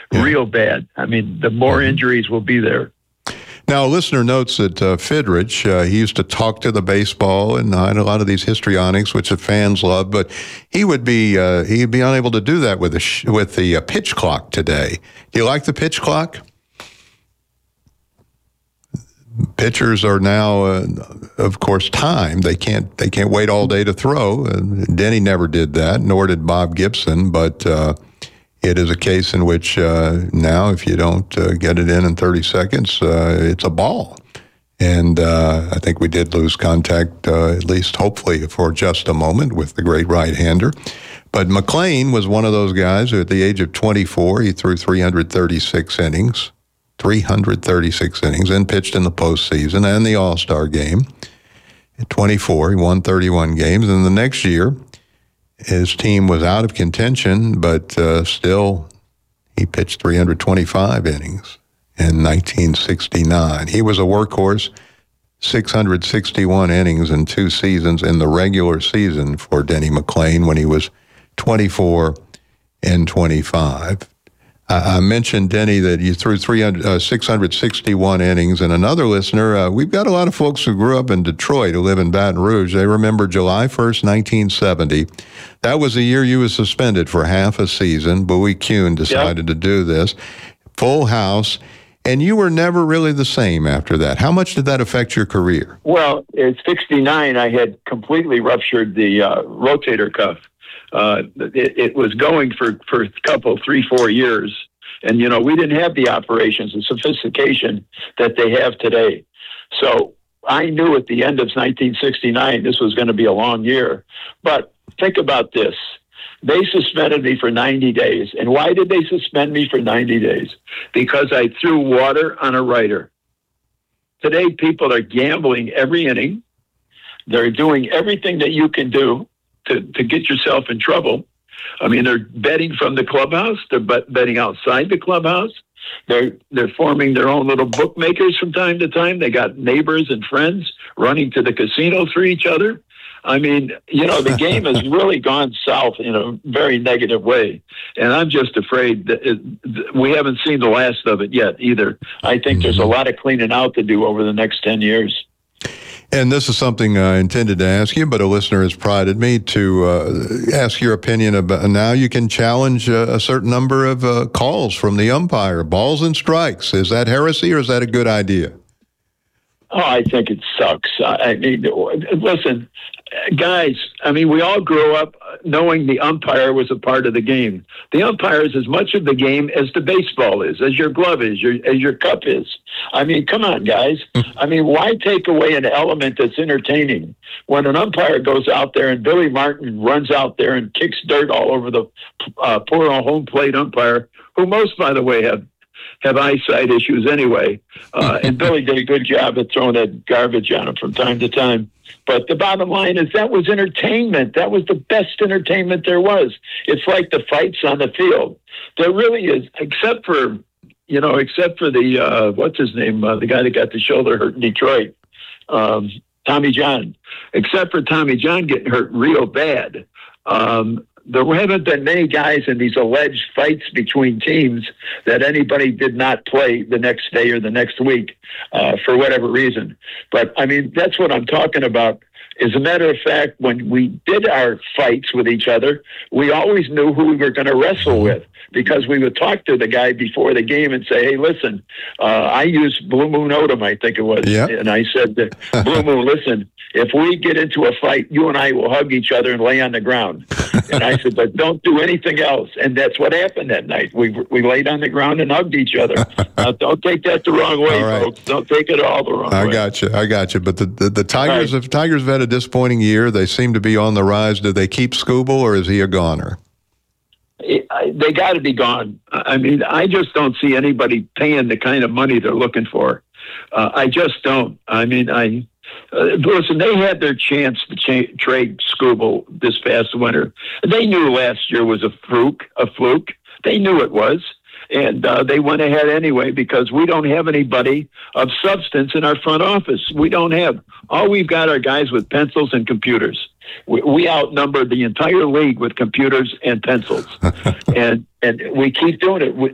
real bad. I mean, the more injuries will be there. Now, a listener notes that Fidrich, he used to talk to the baseball and a lot of these histrionics, which the fans love, but he'd be unable to do that with the pitch clock today. Do you like the pitch clock? Pitchers are now, of course, timed. They can't wait all day to throw. Denny never did that, nor did Bob Gibson, but it is a case in which now, if you don't get it in 30 seconds, it's a ball. And I think we did lose contact, at least hopefully for just a moment, with the great right-hander. But McLean was one of those guys who, at the age of 24, he threw 336 innings, and pitched in the postseason and the All-Star game. At 24, he won 31 games. And the next year, his team was out of contention, but still he pitched 325 innings in 1969. He was a workhorse, 661 innings in 2 seasons in the regular season for Denny McLain when he was 24 and 25. I mentioned, Denny, that you threw 661 innings, and another listener, we've got a lot of folks who grew up in Detroit who live in Baton Rouge. They remember July 1st, 1970. That was the year you were suspended for half a season. Bowie Kuhn decided to do this. Full house, and you were never really the same after that. How much did that affect your career? Well, in 69, I had completely ruptured the rotator cuff. It was going for a couple, 3-4 years. And, we didn't have the operations and sophistication that they have today. So I knew at the end of 1969, this was going to be a long year. But think about this. They suspended me for 90 days. And why did they suspend me for 90 days? Because I threw water on a writer. Today, people are gambling every inning. They're doing everything that you can do to get yourself in trouble. I mean, they're betting from the clubhouse. They're betting outside the clubhouse. They're forming their own little bookmakers from time to time. They got neighbors and friends running to the casino for each other. I mean, the game has really gone south in a very negative way. And I'm just afraid that we haven't seen the last of it yet either. I think there's a lot of cleaning out to do over the next 10 years. And this is something I intended to ask you, but a listener has prodded me to ask your opinion about. Now you can challenge a certain number of calls from the umpire, balls and strikes. Is that heresy or is that a good idea? Oh, I think it sucks. I mean, listen, guys, we all grew up knowing the umpire was a part of the game. The umpire is as much of the game as the baseball is, as your glove is, as your cup is. I mean, come on, guys. Why take away an element that's entertaining when an umpire goes out there and Billy Martin runs out there and kicks dirt all over the poor home plate umpire, who most, by the way, have eyesight issues anyway. And Billy did a good job at throwing that garbage on him from time to time. But the bottom line is that was entertainment. That was the best entertainment there was. It's like the fights on the field. There really is, except for the, what's his name? The guy that got the shoulder hurt in Detroit, Tommy John. Except for Tommy John getting hurt real bad. There haven't been many guys in these alleged fights between teams that anybody did not play the next day or the next week for whatever reason. But, that's what I'm talking about. As a matter of fact, when we did our fights with each other, we always knew who we were going to wrestle with because we would talk to the guy before the game and say, hey, listen, I used Blue Moon Odom, I think it was. Yep. And I said, Blue Moon, listen, if we get into a fight, you and I will hug each other and lay on the ground. And I said, but don't do anything else. And that's what happened that night. We laid on the ground and hugged each other. Don't take that the wrong way, right, folks. Don't take it all the wrong way. I got you. But the Tigers, right. Tigers have had a disappointing year. They seem to be on the rise. Do they keep Skubal or is he a goner? They got to be gone. I just don't see anybody paying the kind of money they're looking for. I just don't. Listen, they had their chance to trade Skubal this past winter. They knew last year was a fluke. They knew it was. And they went ahead anyway because we don't have anybody of substance in our front office. We don't have. All we've got are guys with pencils and computers. We outnumber the entire league with computers and pencils. and we keep doing it.